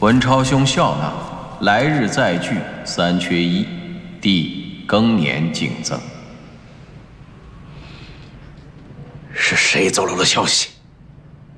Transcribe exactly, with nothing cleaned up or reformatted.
文超兄笑纳，来日再聚，三缺一，弟庚年敬赠。 是谁走漏了消息？